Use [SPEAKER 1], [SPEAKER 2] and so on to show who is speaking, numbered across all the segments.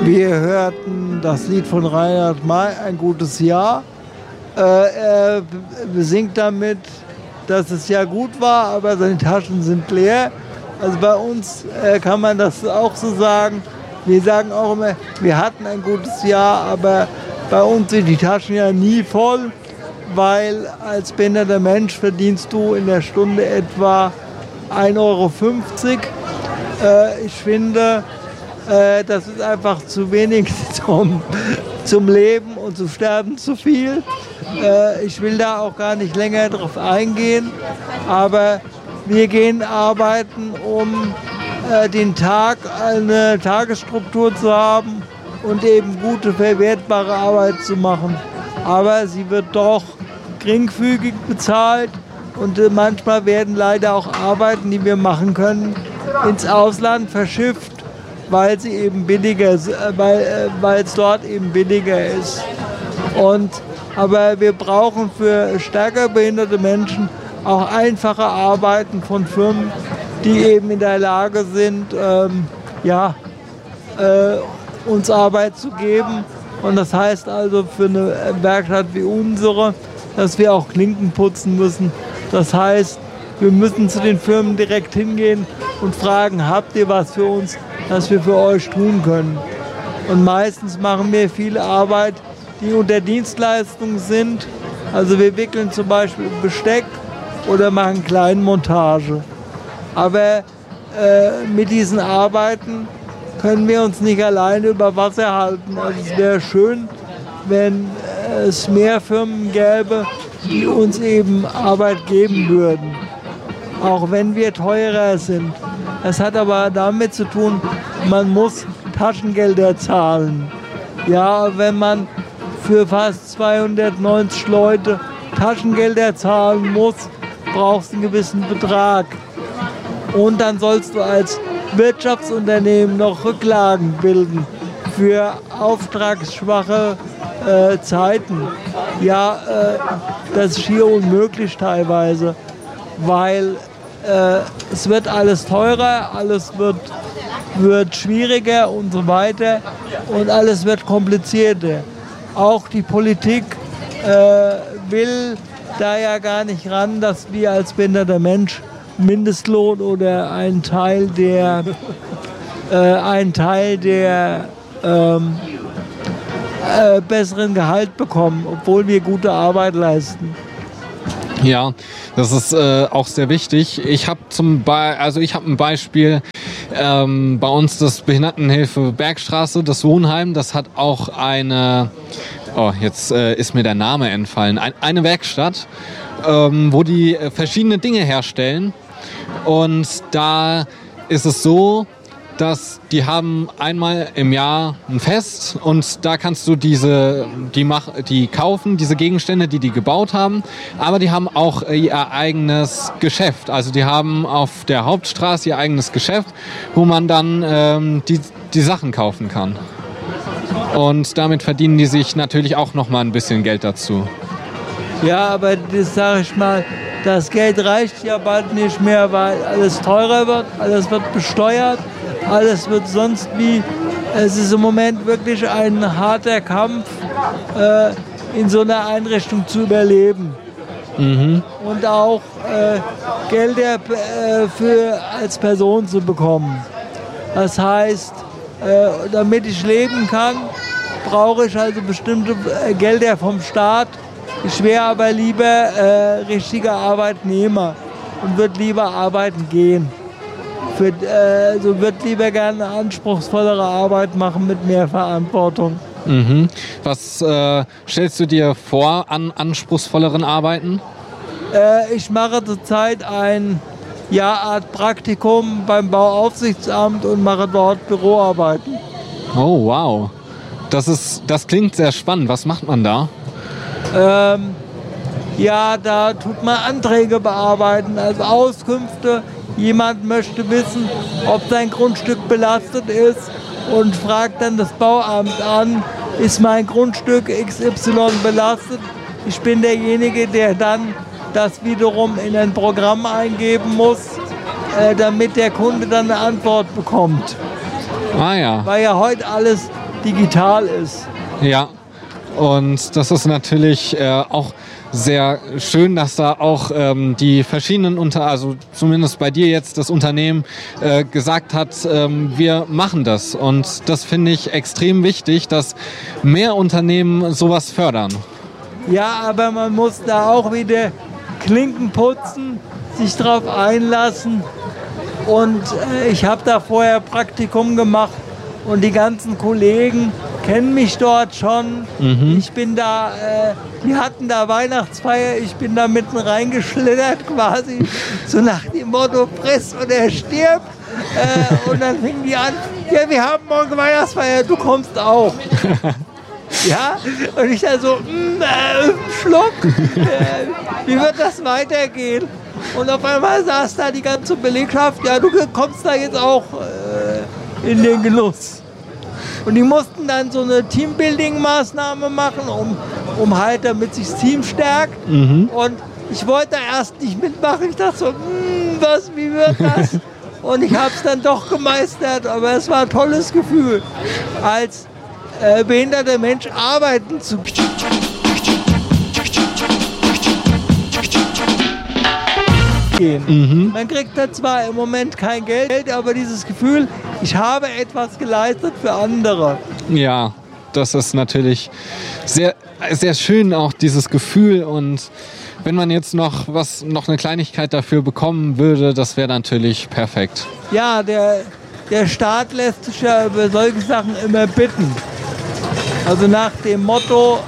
[SPEAKER 1] Wir hörten das Lied von Reinhard May, Ein gutes Jahr. Er singt damit, dass es ja gut war, aber seine Taschen sind leer. Also bei uns kann man das auch so sagen. Wir sagen auch immer, wir hatten ein gutes Jahr, aber bei uns sind die Taschen ja nie voll, weil als behinderter Mensch verdienst du in der Stunde etwa 1,50 Euro. Ich finde, das ist einfach zu wenig zum Leben und zum Sterben zu viel. Ich will da auch gar nicht länger drauf eingehen, aber wir gehen arbeiten, um den Tag eine Tagesstruktur zu haben und eben gute, verwertbare Arbeit zu machen. Aber sie wird doch geringfügig bezahlt und manchmal werden leider auch Arbeiten, die wir machen können, ins Ausland verschifft, weil sie eben billiger, weil es dort eben billiger ist. Aber wir brauchen für stärker behinderte Menschen auch einfache Arbeiten von Firmen, die eben in der Lage sind, uns Arbeit zu geben. Und das heißt also für eine Werkstatt wie unsere, dass wir auch Klinken putzen müssen. Das heißt, wir müssen zu den Firmen direkt hingehen und fragen, habt ihr was für uns, das wir für euch tun können? Und meistens machen wir viel Arbeit, die unter Dienstleistung sind. Also wir wickeln zum Beispiel Besteck oder machen Kleinmontage. Aber mit diesen Arbeiten können wir uns nicht alleine über Wasser halten. Also es wäre schön, wenn es mehr Firmen gäbe, die uns eben Arbeit geben würden. Auch wenn wir teurer sind. Das hat aber damit zu tun, man muss Taschengelder zahlen. Ja, wenn man für fast 290 Leute Taschengelder zahlen muss, brauchst du einen gewissen Betrag. Und dann sollst du als Wirtschaftsunternehmen noch Rücklagen bilden für auftragsschwache Zeiten. Ja, das ist schier unmöglich teilweise, weil es wird alles teurer, alles wird schwieriger und so weiter und alles wird komplizierter. Auch die Politik will da ja gar nicht ran, dass wir als behinderter Mensch Mindestlohn oder einen Teil der besseren Gehalt bekommen, obwohl wir gute Arbeit leisten.
[SPEAKER 2] Ja, das ist auch sehr wichtig. Ich habe ein Beispiel, bei uns das Behindertenhilfe Bergstraße, das Wohnheim, das hat auch jetzt ist mir der Name entfallen, eine Werkstatt, wo die verschiedene Dinge herstellen. Und da ist es so, dass die haben einmal im Jahr ein Fest und da kannst du die kaufen, diese Gegenstände, die gebaut haben, aber die haben auch ihr eigenes Geschäft. Also die haben auf der Hauptstraße ihr eigenes Geschäft, wo man dann die Sachen kaufen kann. Und damit verdienen die sich natürlich auch nochmal ein bisschen Geld dazu.
[SPEAKER 1] Ja, aber das sage ich mal, das Geld reicht ja bald nicht mehr, weil alles teurer wird, alles wird besteuert, alles wird sonst wie. Es ist im Moment wirklich ein harter Kampf, in so einer Einrichtung zu überleben. Mhm. Und auch Gelder als Person zu bekommen. Das heißt, damit ich leben kann, brauche ich also bestimmte Gelder vom Staat. Ich wäre aber lieber richtiger Arbeitnehmer und würde lieber arbeiten gehen. Würde lieber gerne anspruchsvollere Arbeit machen mit mehr Verantwortung.
[SPEAKER 2] Mhm. Was stellst du dir vor an anspruchsvolleren Arbeiten?
[SPEAKER 1] Ich mache zurzeit ein Art Praktikum beim Bauaufsichtsamt und mache dort Büroarbeiten.
[SPEAKER 2] Oh, wow. Das klingt sehr spannend. Was macht man da?
[SPEAKER 1] Da tut man Anträge bearbeiten, also Auskünfte. Jemand möchte wissen, ob sein Grundstück belastet ist und fragt dann das Bauamt an, ist mein Grundstück XY belastet? Ich bin derjenige, der dann das wiederum in ein Programm eingeben muss, damit der Kunde dann eine Antwort bekommt.
[SPEAKER 2] Ah ja.
[SPEAKER 1] Weil ja heute alles digital ist.
[SPEAKER 2] Ja, und das ist natürlich auch sehr schön, dass da auch die verschiedenen also zumindest bei dir jetzt das Unternehmen gesagt hat, wir machen das. Und das finde ich extrem wichtig, dass mehr Unternehmen sowas fördern.
[SPEAKER 1] Ja, aber man muss da auch wieder Klinken putzen, sich drauf einlassen. Und ich habe da vorher Praktikum gemacht und die ganzen Kollegen kennen mich dort schon. Ich bin da, die hatten da Weihnachtsfeier, ich bin da mitten reingeschlittert quasi, so nach dem Motto, friss oder stirb. Und dann fingen die an, ja, wir haben morgen Weihnachtsfeier, du kommst auch. Ja, und ich da so, Schluck, wie wird das weitergehen? Und auf einmal saß da die ganze Belegschaft, ja, du kommst da jetzt auch in den Genuss. Und die mussten dann so eine Teambuilding-Maßnahme machen, um halt, damit sich das Team stärkt. Und ich wollte da erst nicht mitmachen. Ich dachte so, wie wird das? Und ich habe es dann doch gemeistert, aber es war ein tolles Gefühl, als behinderter Mensch arbeiten zu gehen. Man kriegt da zwar im Moment kein Geld, aber dieses Gefühl, ich habe etwas geleistet für andere.
[SPEAKER 2] Ja, das ist natürlich sehr, sehr schön, auch dieses Gefühl. Und wenn man jetzt noch eine Kleinigkeit dafür bekommen würde, das wäre natürlich perfekt.
[SPEAKER 1] Ja, der Staat lässt sich ja über solche Sachen immer bitten. Also nach dem Motto,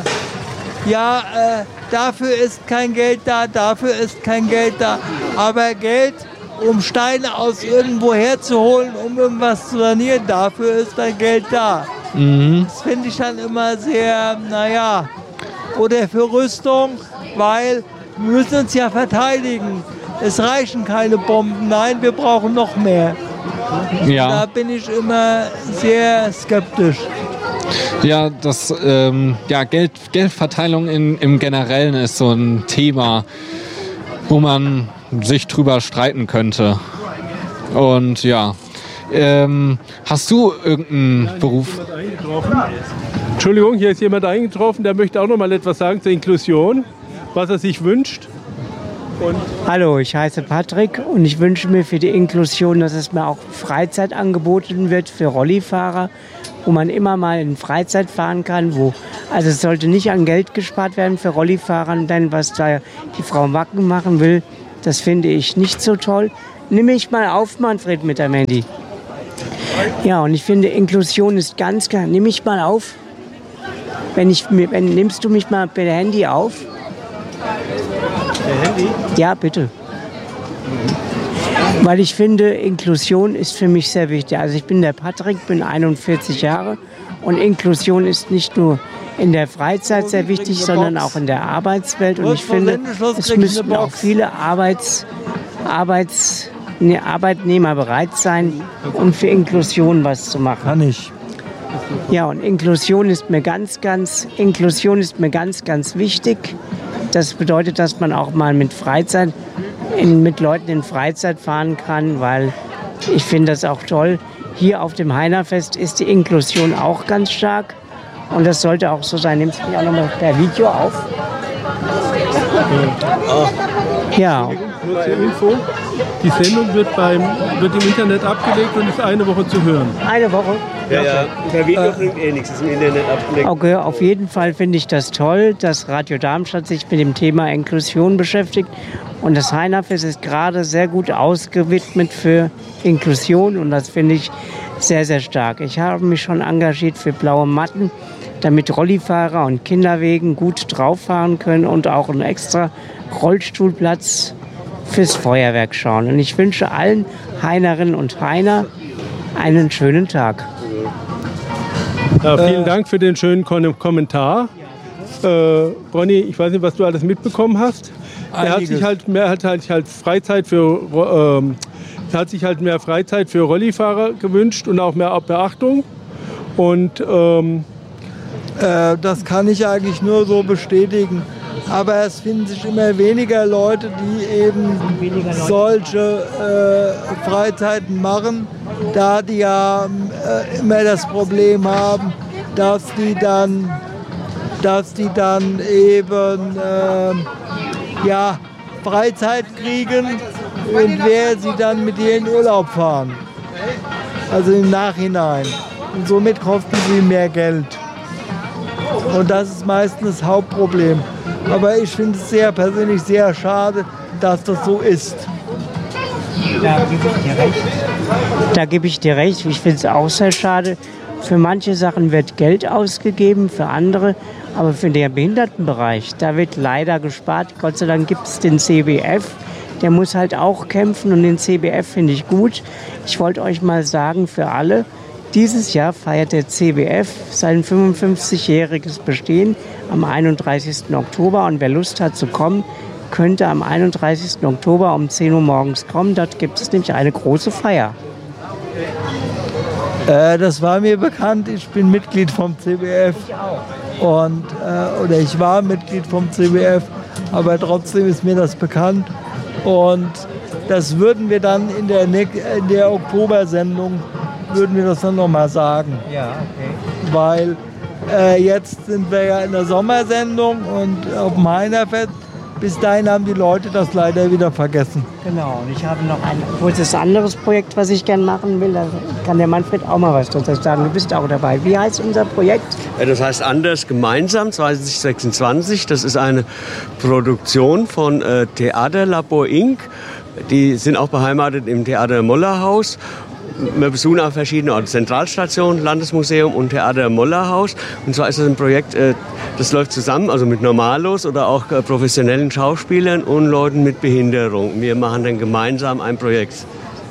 [SPEAKER 1] dafür ist kein Geld da, dafür ist kein Geld da. Aber Geld, um Steine aus irgendwo herzuholen, um irgendwas zu sanieren, dafür ist dann Geld da. Das finde ich dann immer sehr, oder für Rüstung, weil wir müssen uns ja verteidigen. Es reichen keine Bomben, nein, wir brauchen noch mehr.
[SPEAKER 2] Ja.
[SPEAKER 1] Da bin ich immer sehr skeptisch.
[SPEAKER 2] Ja, Geldverteilung im Generellen ist so ein Thema, wo man sich drüber streiten könnte. Und ja, hast du irgendeinen Beruf?
[SPEAKER 3] Entschuldigung, hier ist jemand eingetroffen, der möchte auch noch mal etwas sagen zur Inklusion, was er sich wünscht.
[SPEAKER 4] Hallo, ich heiße Patrick und ich wünsche mir für die Inklusion, dass es mir auch Freizeit angeboten wird für Rollifahrer, wo man immer mal in Freizeit fahren kann. Also es sollte nicht an Geld gespart werden für Rollifahrer, denn was da die Frau Wacken machen will, das finde ich nicht so toll. Nimm mich mal auf, Manfred, mit dem Handy. Ja, und ich finde, Inklusion ist ganz klar. Nimm mich mal auf. Nimmst du mich mal per Handy auf?
[SPEAKER 3] Per Handy?
[SPEAKER 4] Ja, bitte. Weil ich finde, Inklusion ist für mich sehr wichtig. Also ich bin der Patrick, bin 41 Jahre und Inklusion ist nicht nur in der Freizeit sehr wichtig, sondern auch in der Arbeitswelt. Und ich finde, es müssten auch viele Arbeitnehmer bereit sein, um für Inklusion was zu machen.
[SPEAKER 1] Kann ich.
[SPEAKER 4] Ja, und Inklusion ist mir ganz, ganz wichtig. Das bedeutet, dass man auch mal mit Leuten in Freizeit fahren kann, weil ich finde das auch toll. Hier auf dem Heinerfest ist die Inklusion auch ganz stark und das sollte auch so sein. Nimmst du mich auch noch mal per Video auf? Ja.
[SPEAKER 3] Nur zur Info, die Sendung wird im Internet abgelegt und ist eine Woche zu hören.
[SPEAKER 4] Eine Woche?
[SPEAKER 5] Ja. Per Video bringt nichts, ist im Internet abgelegt.
[SPEAKER 4] Okay, auf jeden Fall finde ich das toll, dass Radio Darmstadt sich mit dem Thema Inklusion beschäftigt. Und das Heinerfest ist gerade sehr gut ausgewidmet für Inklusion und das finde ich sehr, sehr stark. Ich habe mich schon engagiert für blaue Matten, damit Rollifahrer und Kinderwegen gut drauf fahren können und auch einen extra Rollstuhlplatz fürs Feuerwerk schauen. Und ich wünsche allen Heinerinnen und Heiner einen schönen Tag.
[SPEAKER 3] Ja, vielen Dank für den schönen Kommentar. Ronny, ich weiß nicht, was du alles mitbekommen hast. Er hat sich halt mehr Freizeit für Rollifahrer gewünscht und auch mehr Beachtung. Und
[SPEAKER 1] das kann ich eigentlich nur so bestätigen. Aber es finden sich immer weniger Leute, die eben solche Freizeiten machen. da die ja immer das Problem haben, dass die dann eben Freizeit kriegen und wer sie dann mit ihr in Urlaub fahren. Also im Nachhinein. Und somit kosten sie mehr Geld. Und das ist meistens das Hauptproblem. Aber ich finde es persönlich sehr schade, dass das so ist.
[SPEAKER 4] Da gebe ich dir recht. Ich finde es auch sehr schade. Für manche Sachen wird Geld ausgegeben, für andere. Aber für den Behindertenbereich, da wird leider gespart. Gott sei Dank gibt es den CBF. Der muss halt auch kämpfen und den CBF finde ich gut. Ich wollte euch mal sagen, für alle, dieses Jahr feiert der CBF sein 55-jähriges Bestehen am 31. Oktober. Und wer Lust hat zu kommen, könnte am 31. Oktober um 10 Uhr morgens kommen. Dort gibt es nämlich eine große Feier.
[SPEAKER 1] Das war mir bekannt. Ich bin Mitglied vom CBF. Ich auch. Oder ich war Mitglied vom CBF, aber trotzdem ist mir das bekannt. Und das würden wir dann in der Oktobersendung würden wir das dann nochmal sagen.
[SPEAKER 4] Ja, okay.
[SPEAKER 1] Weil jetzt sind wir ja in der Sommersendung und auf dem Heinerfest. Bis dahin haben die Leute das leider wieder vergessen.
[SPEAKER 4] Genau, und ich habe noch ein kurzes anderes Projekt, was ich gerne machen will. Da kann der Manfred auch mal was dazu sagen. Du bist auch dabei. Wie heißt unser Projekt?
[SPEAKER 5] Das heißt Anders gemeinsam 2026. Das ist eine Produktion von Theaterlabor Inc. Die sind auch beheimatet im Theater Mollerhaus. Wir besuchen auch verschiedene Orte, Zentralstation, Landesmuseum und Theater Mollerhaus. Und zwar ist das ein Projekt, das läuft zusammen, also mit Normalos oder auch professionellen Schauspielern und Leuten mit Behinderung. Wir machen dann gemeinsam ein Projekt.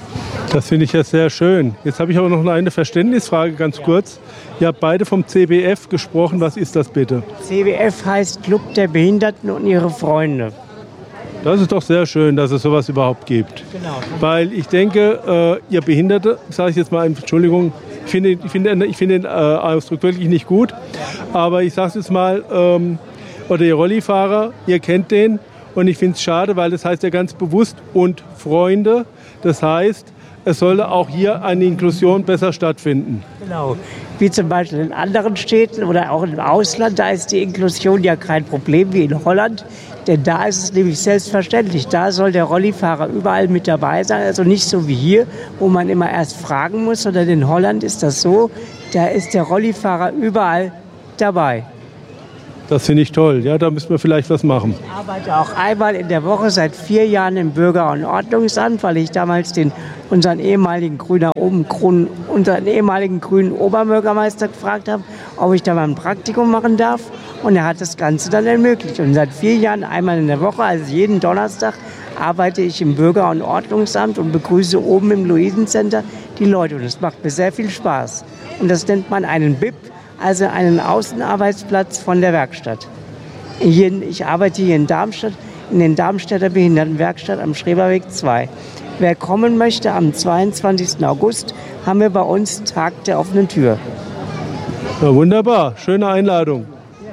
[SPEAKER 3] Das finde ich ja sehr schön. Jetzt habe ich aber noch eine Verständnisfrage, ganz kurz. Ihr habt beide vom CBF gesprochen. Was ist das bitte?
[SPEAKER 4] CBF heißt Club der Behinderten und ihre Freunde.
[SPEAKER 3] Das ist doch sehr schön, dass es sowas überhaupt gibt.
[SPEAKER 4] Genau.
[SPEAKER 3] Weil ich denke, ihr Behinderte, sage ich jetzt mal, Entschuldigung, ich finde den Ausdruck wirklich nicht gut, aber ich sage es jetzt mal, oder ihr Rollifahrer, ihr kennt den und ich finde es schade, weil das heißt ja ganz bewusst und Freunde, das heißt, es sollte auch hier eine Inklusion besser stattfinden.
[SPEAKER 4] Genau. Wie zum Beispiel in anderen Städten oder auch im Ausland, da ist die Inklusion ja kein Problem wie in Holland. Denn da ist es nämlich selbstverständlich. Da soll der Rollifahrer überall mit dabei sein. Also nicht so wie hier, wo man immer erst fragen muss, sondern in Holland ist das so, da ist der Rollifahrer überall dabei.
[SPEAKER 3] Das finde ich toll. Ja, da müssen wir vielleicht was machen.
[SPEAKER 4] Ich arbeite auch einmal in der Woche seit 4 Jahren im Bürger- und Ordnungsamt, weil ich damals unseren ehemaligen grünen Oberbürgermeister gefragt habe, ob ich da mal ein Praktikum machen darf. Und er hat das Ganze dann ermöglicht. Und seit 4 Jahren einmal in der Woche, also jeden Donnerstag, arbeite ich im Bürger- und Ordnungsamt und begrüße oben im Luisencenter die Leute. Und es macht mir sehr viel Spaß. Und das nennt man einen BIP, also einen Außenarbeitsplatz von der Werkstatt. Ich arbeite hier in Darmstadt, in den Darmstädter Behindertenwerkstatt am Schreberweg 2. Wer kommen möchte, am 22. August haben wir bei uns Tag der offenen Tür.
[SPEAKER 3] Ja, wunderbar, schöne Einladung.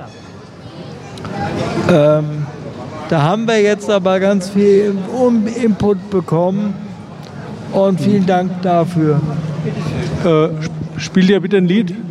[SPEAKER 1] Da haben wir jetzt aber ganz viel Input bekommen und vielen Dank dafür.
[SPEAKER 3] Spielt ihr bitte ein Lied?